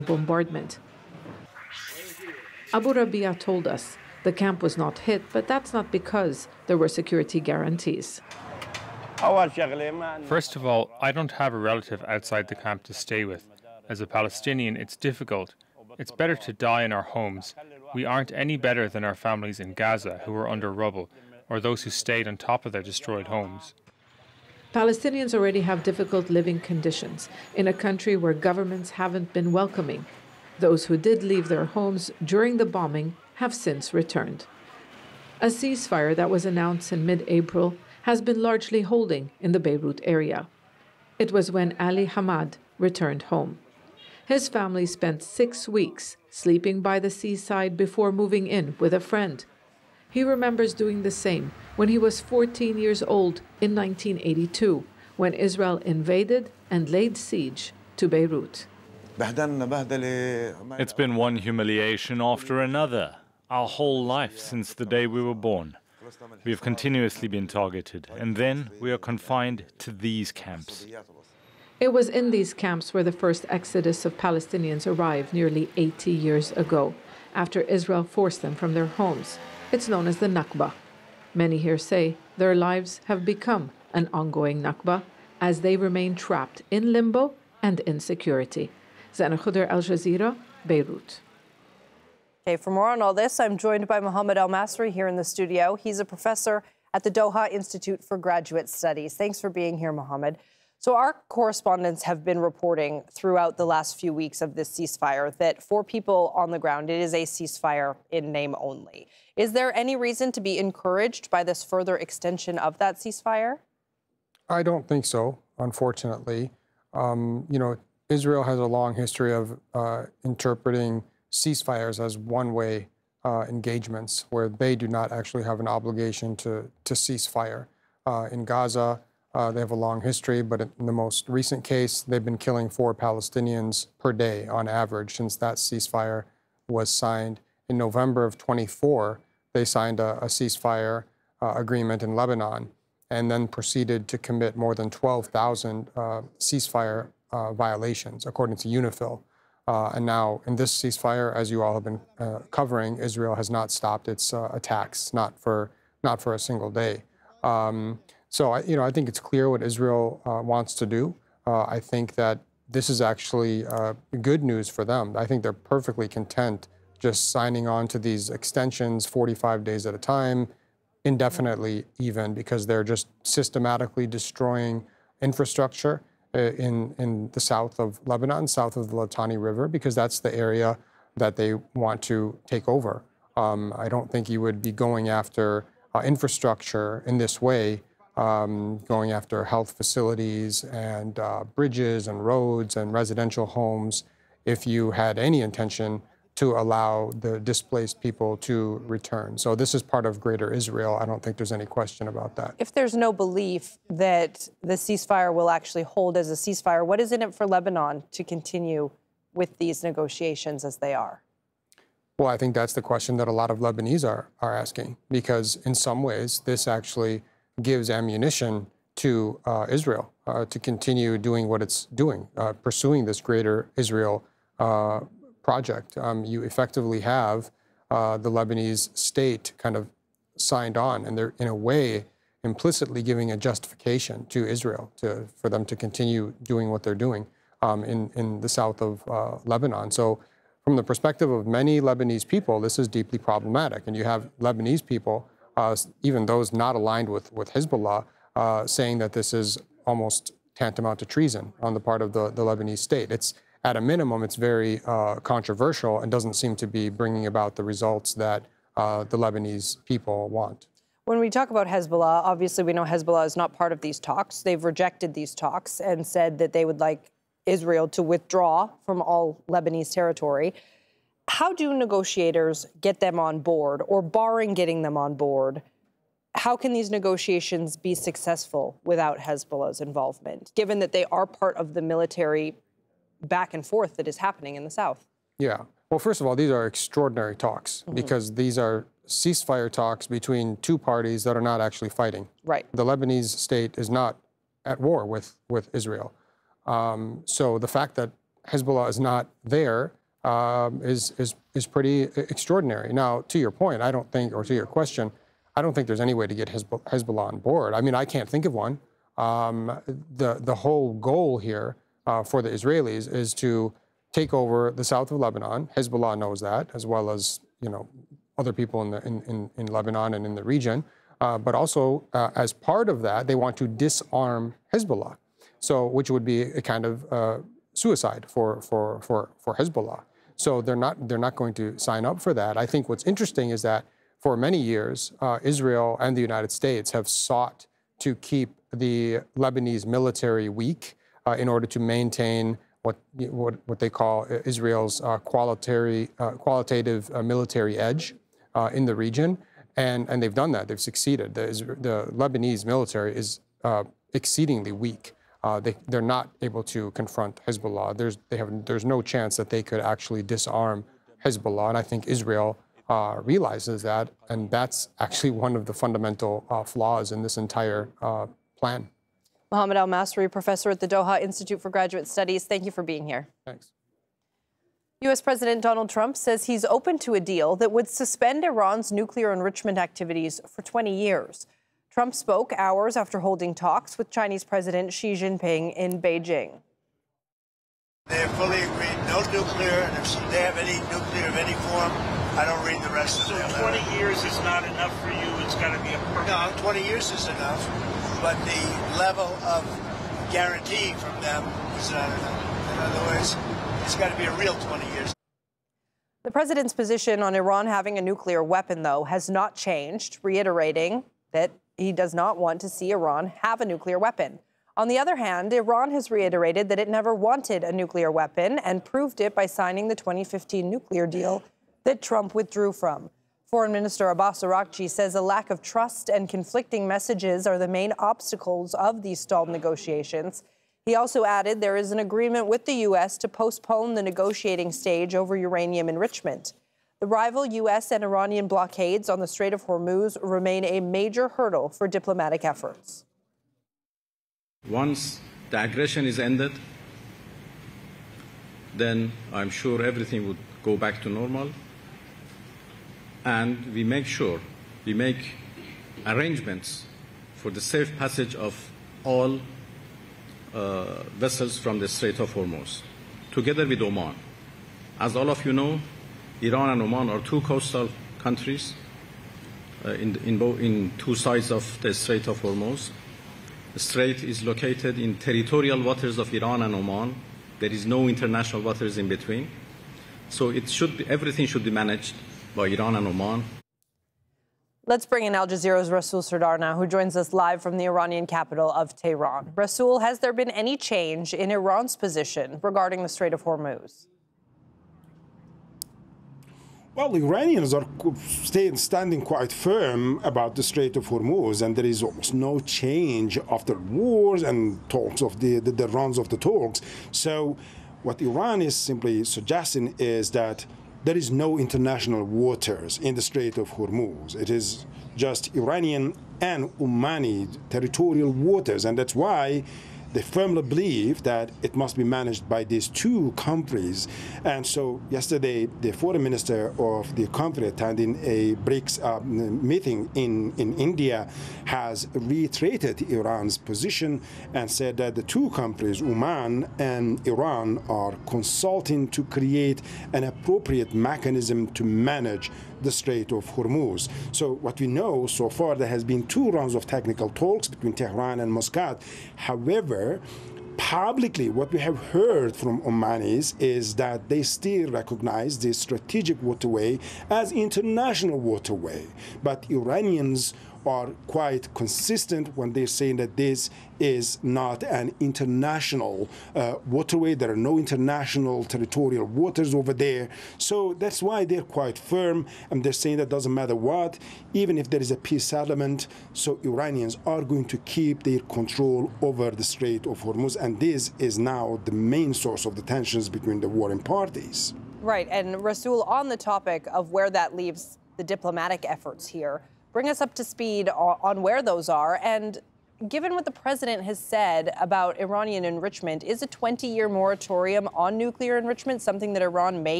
bombardment. Abu Rabia told us the camp was not hit, but that's not because there were security guarantees. First of all, I don't have a relative outside the camp to stay with. As a Palestinian, it's difficult. It's better to die in our homes. We aren't any better than our families in Gaza who are under rubble, or those who stayed on top of their destroyed homes. Palestinians already have difficult living conditions in a country where governments haven't been welcoming. Those who did leave their homes during the bombing have since returned. A ceasefire that was announced in mid-April has been largely holding in the Beirut area. It was when Ali Hamad returned home. His family spent 6 weeks sleeping by the seaside before moving in with a friend. He remembers doing the same when he was 14 years old in 1982, when Israel invaded and laid siege to Beirut. It's been one humiliation after another, our whole life since the day we were born. We have continuously been targeted, and then we are confined to these camps. It was in these camps where the first exodus of Palestinians arrived nearly 80 years ago, after Israel forced them from their homes. It's known as the Nakba. Many here say their lives have become an ongoing Nakba as they remain trapped in limbo and insecurity. Zana Khuder, Al Jazeera, Beirut. Okay, for more on all this, I'm joined by Mohammed Al-Masri here in the studio. He's a professor at the Doha Institute for Graduate Studies. Thanks for being here, Mohammed. So our correspondents have been reporting throughout the last few weeks of this ceasefire that for people on the ground, it is a ceasefire in name only. Is there any reason to be encouraged by this further extension of that ceasefire? I don't think so, unfortunately. Israel has a long history of interpreting ceasefires as one-way engagements where they do not actually have an obligation to cease fire. In Gaza, they have a long history, but in the most recent case, they've been killing 4 Palestinians per day on average since that ceasefire was signed. In November of 24, they signed a ceasefire agreement in Lebanon and then proceeded to commit more than 12,000 ceasefire violations, according to UNIFIL. And now in this ceasefire, as you all have been covering, Israel has not stopped its attacks, not for a single day. So I think it's clear what Israel wants to do. I think that this is actually good news for them. I think they're perfectly content just signing on to these extensions 45 days at a time, indefinitely even, because they're just systematically destroying infrastructure in the south of Lebanon, south of the Litani River, because that's the area that they want to take over. I don't think you would be going after infrastructure in this way, going after health facilities and bridges and roads and residential homes if you had any intention to allow the displaced people to return. So this is part of Greater Israel. I don't think there's any question about that. If there's no belief that the ceasefire will actually hold as a ceasefire, what is in it for Lebanon to continue with these negotiations as they are? Well, I think that's the question that a lot of Lebanese are asking, because in some ways, this actually gives ammunition to Israel to continue doing what it's doing, pursuing this Greater Israel project. You effectively have the Lebanese state kind of signed on, and they're in a way implicitly giving a justification to Israel for them to continue doing what they're doing in the south of Lebanon. So from the perspective of many Lebanese people, this is deeply problematic. And you have Lebanese people, even those not aligned with Hezbollah, saying that this is almost tantamount to treason on the part of the Lebanese state. It's, at a minimum, it's very controversial and doesn't seem to be bringing about the results that the Lebanese people want. When we talk about Hezbollah, obviously we know Hezbollah is not part of these talks. They've rejected these talks and said that they would like Israel to withdraw from all Lebanese territory. How do negotiators get them on board, or barring getting them on board, how can these negotiations be successful without Hezbollah's involvement, given that they are part of the military back and forth that is happening in the south? Yeah. Well, first of all, these are extraordinary talks because these are ceasefire talks between two parties that are not actually fighting. Right. The Lebanese state is not at war with Israel. So the fact that Hezbollah is not there is pretty extraordinary. Now, to your point, I don't think, or to your question, I don't think there's any way to get Hezbollah on board. I mean, I can't think of one. The whole goal here for the Israelis is to take over the south of Lebanon. Hezbollah knows that, as well as other people in Lebanon and in the region. But also, as part of that, they want to disarm Hezbollah, which would be a kind of suicide for Hezbollah. So they're not going to sign up for that. I think what's interesting is that for many years, Israel and the United States have sought to keep the Lebanese military weak in order to maintain what they call Israel's qualitative military edge in the region, and they've done that. They've succeeded. The Lebanese military is exceedingly weak. They're not able to confront Hezbollah. There's no chance that they could actually disarm Hezbollah, and I think Israel realizes that, and that's actually one of the fundamental flaws in this entire plan. Mohammed Al-Masri, professor at the Doha Institute for Graduate Studies, thank you for being here. Thanks. U.S. President Donald Trump says he's open to a deal that would suspend Iran's nuclear enrichment activities for 20 years. Trump spoke hours after holding talks with Chinese President Xi Jinping in Beijing. They have fully agreed, no nuclear, and if they have any nuclear of any form, I don't read the rest of it. So 20 years is not enough for you, it's got to be a permanent. No, 20 years is enough, but the level of guarantee from them is not enough. In other words, it's got to be a real 20 years. The president's position on Iran having a nuclear weapon, though, has not changed, reiterating that he does not want to see Iran have a nuclear weapon. On the other hand, Iran has reiterated that it never wanted a nuclear weapon and proved it by signing the 2015 nuclear deal that Trump withdrew from. Foreign Minister Abbas Araghchi says a lack of trust and conflicting messages are the main obstacles of these stalled negotiations. He also added there is an agreement with the U.S. to postpone the negotiating stage over uranium enrichment. The rival U.S. and Iranian blockades on the Strait of Hormuz remain a major hurdle for diplomatic efforts. Once the aggression is ended, then I'm sure everything would go back to normal. And we make arrangements for the safe passage of all vessels from the Strait of Hormuz, together with Oman. As all of you know, Iran and Oman are two coastal countries in two sides of the Strait of Hormuz. The strait is located in territorial waters of Iran and Oman. There is no international waters in between. So everything should be managed by Iran and Oman. Let's bring in Al Jazeera's Rasul Sardar now, who joins us live from the Iranian capital of Tehran. Rasul, has there been any change in Iran's position regarding the Strait of Hormuz? Well, the Iranians are standing quite firm about the Strait of Hormuz, and there is almost no change after wars and talks of the runs of the talks. So what Iran is simply suggesting is that there is no international waters in the Strait of Hormuz. It is just Iranian and Omani territorial waters, and that's why they firmly believe that it must be managed by these two countries. And so yesterday, the foreign minister of the country attending a BRICS meeting in India has reiterated Iran's position and said that the two countries, Oman and Iran, are consulting to create an appropriate mechanism to manage the Strait of Hormuz. So what we know so far, there has been 2 rounds of technical talks between Tehran and Muscat. However, publicly, what we have heard from Omanis is that they still recognize this strategic waterway as international waterway. But Iranians are quite consistent when they're saying that this is not an international waterway. There are no international territorial waters over there. So that's why they're quite firm, and they're saying that doesn't matter what, even if there is a peace settlement, so Iranians are going to keep their control over the Strait of Hormuz, and this is now the main source of the tensions between the warring parties. Right, and Rasul, on the topic of where that leaves the diplomatic efforts here, bring us up to speed on where those are. And given what the president has said about Iranian enrichment, is a 20-year moratorium on nuclear enrichment something that Iran may